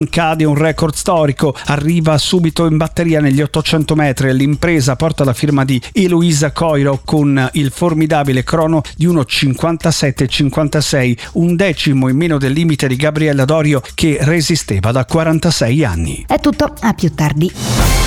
Cade un record storico, arriva subito in batteria negli 800 metri. L'impresa porta la firma di Eloisa Coiro con il formidabile crono di 1:57,56, un decimo in meno del limite di Gabriella Dorio che resisteva da 46 anni. È tutto, a più tardi.